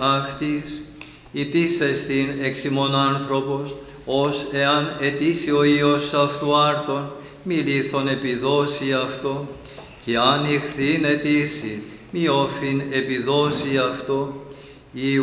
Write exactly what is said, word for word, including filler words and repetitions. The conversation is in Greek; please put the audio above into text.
αυτής, ητήσες την εξημών άνθρωπος, ως εάν ετήσει ο Υιός αυτού άρτον, μη λίθον επιδώσει αυτό, και αν ηχθήν ετήσει, μη όφιν επιδώσει αυτό,